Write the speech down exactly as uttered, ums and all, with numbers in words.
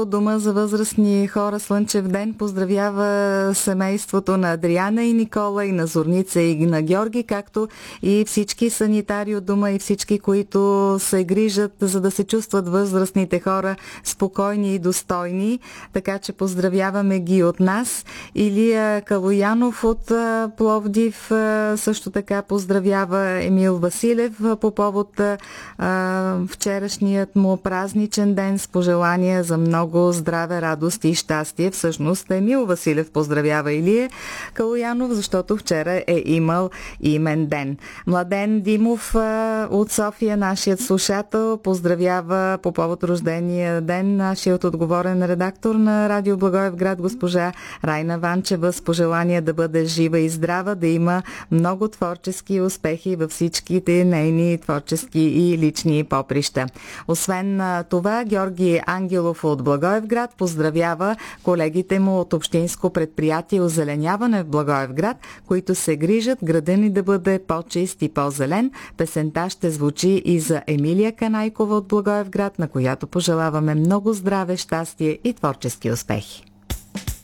Дома за възрастни хора Слънчев ден поздравява семейството на Адриана и Никола, и на Зорница и на Георги, както и всички санитари от дома и всички, които се грижат, за да се чувстват възрастните хора спокойни и достойни. Така че поздравяваме ги от нас. Илия Калоянов от Пловдив също така поздравява Емил Василев по повод а, вчерашният му празничен ден с пожелания за много здраве, радост и щастие. Всъщност Емил Василев поздравява Илия Калоянов, защото вчера е имал имен ден. Младен Димов а, от София, нашият слушател, поздравява по повод рождения ден нашият отговорен редактор на Радио Благоевград, госпожа Райна Ванчева, с пожелание да бъде жива и здрава, да има много творчески успехи във всичките нейни творчески и лични поприща. Освен това, Георги Ангелов от Благоевград поздравява колегите му от Общинско предприятие Озеленяване в Благоевград, които се грижат града ни да бъде по-чист и по-зелен. Песента ще звучи и за Емилия Канайкова от Благоевград, на която пожелаваме много здраве, щастие и творчески успехи.